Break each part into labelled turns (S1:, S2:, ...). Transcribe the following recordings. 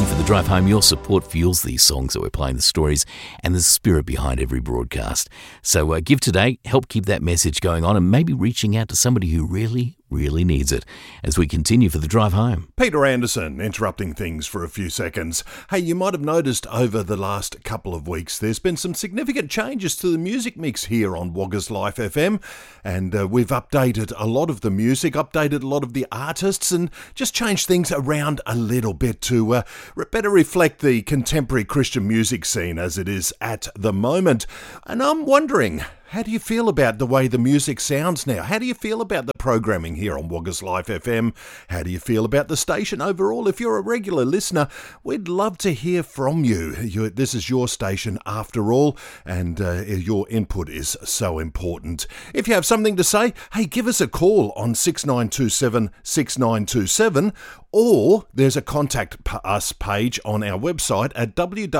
S1: for The Drive Home. Your support fuels these songs that we're playing, the stories and the spirit behind every broadcast. So give today, help keep that message going on, and maybe reaching out to somebody who really needs it as we continue for The Drive Home.
S2: Peter Anderson, interrupting things for a few seconds. Hey, you might have noticed over the last couple of weeks there's been some significant changes to the music mix here on Wagga's Life FM, and we've updated a lot of the music, updated a lot of the artists, and just changed things around a little bit to better reflect the contemporary Christian music scene as it is at the moment. And I'm wondering, how do you feel about the way the music sounds now? How do you feel about the programming here on Wagga's Life FM? How do you feel about the station overall? If you're a regular listener, we'd love to hear from you. This is your station after all, and your input is so important. If you have something to say, hey, give us a call on 6927 6927, or there's a contact us page on our website at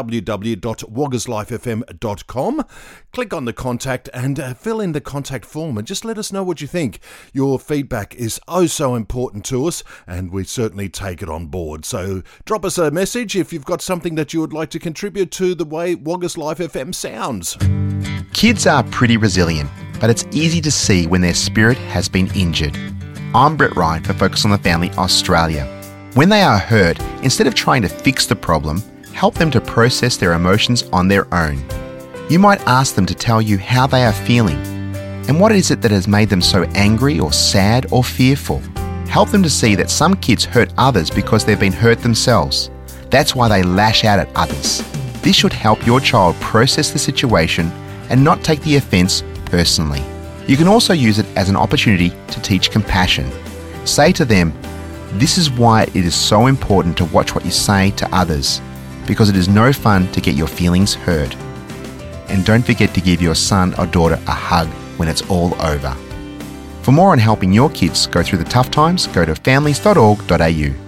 S2: www.waggaslifefm.com. Click on the contact and fill in the contact form and just let us know what you think. Your feedback is so important to us, and we certainly take it on board. So drop us a message if you've got something that you would like to contribute to the way Wagga's Life FM sounds.
S3: Kids are pretty resilient, but it's easy to see when their spirit has been injured. I'm Brett Wright for Focus on the Family Australia. When they are hurt, instead of trying to fix the problem, help them to process their emotions on their own. You might ask them to tell you how they are feeling and what is it that has made them so angry or sad or fearful. Help them to see that some kids hurt others because they've been hurt themselves. That's why they lash out at others. This should help your child process the situation and not take the offence personally. You can also use it as an opportunity to teach compassion. Say to them, this is why it is so important to watch what you say to others, because it is no fun to get your feelings hurt. And don't forget to give your son or daughter a hug when it's all over. For more on helping your kids go through the tough times, go to families.org.au.